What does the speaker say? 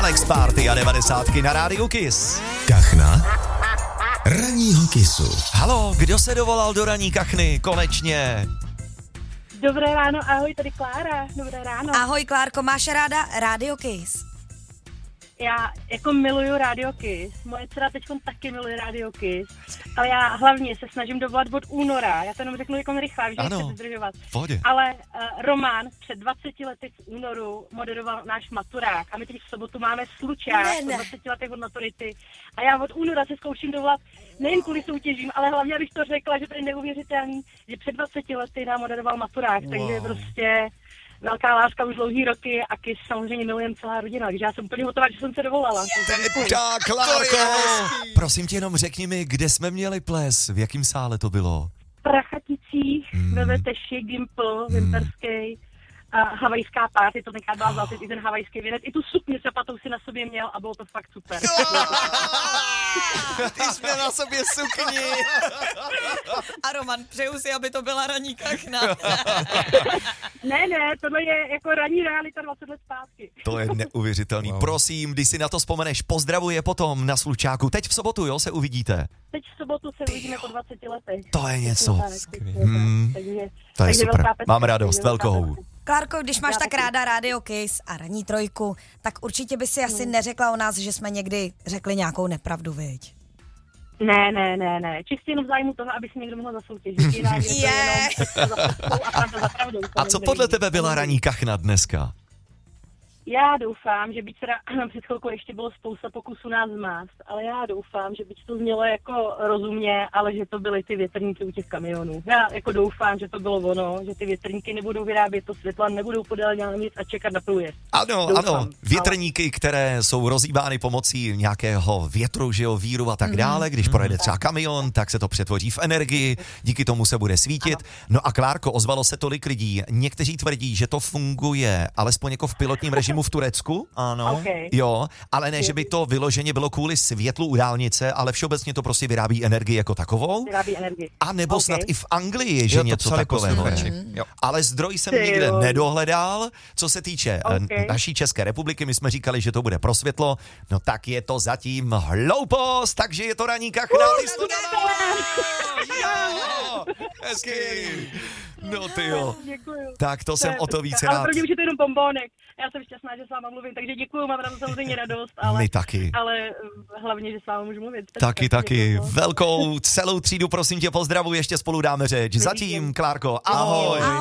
Alex Party a 90 na rádiu Kiss. Kachna ranního Kissu. Halo, kdo se dovolal do ranní kachny? Konečně. Dobré ráno, ahoj, tady Klára, dobré ráno. Ahoj Klárko, máš ráda rádio Kiss? Já jako miluju rádio Kiss, moje dcera teďkon taky miluje rádio Kiss, ale já hlavně se snažím dovolat od února, já to jenom řeknu jako rychle, že nechci zdržovat. Ale Roman před 20 lety v únoru moderoval náš maturák a my teď v sobotu máme slučák po 20 letech od maturity a já od února se zkouším dovolat nejen kvůli soutěžím, ale hlavně abych to řekla, že to je neuvěřitelný, že před 20 lety nám moderoval maturák, takže prostě velká láska už dlouhý roky a Kiss samozřejmě milujeme celá rodina, takže já jsem úplně hotová, že jsem se dovolala. Tak, Klárko, prosím tě jenom řekni mi, kde jsme měli ples, v jakém sále to bylo? V Prachaticích, ve Veteši, Gimple, Vimperský, havajská party, to tenkrát byla zlatý i ten havajský věnec, i tu sukni s patou si na sobě měl a bylo to fakt super. Ty jsi měl na sobě sukni. A Roman, přeju si, aby to byla ranní kachna. Ne, tohle je jako ranní realita 20 let zpátky. To je neuvěřitelný. Wow. Prosím, když si na to vzpomeneš, pozdravuje potom na slučáku. Teď v sobotu, jo, se uvidíte. Teď v sobotu se uvidíme po 20 letech. To je něco. To je takže super. Mám radost, velkou. Klárko, když máš tak ráda rádio Kiss a ranní trojku, tak určitě by si asi neřekla o nás, že jsme někdy řekli nějakou nepravdu, viď? Ne. Čistě jenom v zájmu toho, aby si někdo mohl zasoutěžit. Jinak je to jenom a pravda za pravdou. A co podle tebe byla ranní kachna dneska? Já doufám, že byť teda před chvilkou ještě bylo spousta pokusů nás zmást, ale já doufám, že byť to znělo jako rozumně, ale že to byly ty větrníky u těch kamionů. Já jako doufám, že to bylo ono, že ty větrníky nebudou vyrábět to světlo, nebudou podél nic a čekat na průjezd. Ano, větrníky, které jsou rozhýbány pomocí nějakého větru, že jo, víru a tak dále. Když projede třeba kamion, tak se to přetvoří v energii, díky tomu se bude svítit. No a Klárko, ozvalo se tolik lidí. Někteří tvrdí, že to funguje alespoň jako v pilotním režimu v Turecku, ano, jo, ale ne, že by to vyloženě bylo kvůli světlu u dálnice, ale všeobecně to prostě vyrábí energii jako takovou. A nebo snad i v Anglii, že něco takového. Ale zdroj jsem nikde nedohledal. Co se týče naší České republiky, my jsme říkali, že to bude pro světlo, no tak je to zatím hloupost, takže je to ranní kachna. Hezky. No ty jo. Děkuju. Tak to jsem o to víc rád. Ale prvně už je to jenom bombónek. Já jsem šťastná, že s váma mluvím, takže děkuju, mám rád samozřejmě radost, ale, my taky. Ale hlavně, že s váma můžu mluvit. Taky. Velkou celou třídu, prosím tě, pozdravuji, ještě spolu dáme řeč. Zatím, Klárko, ahoj.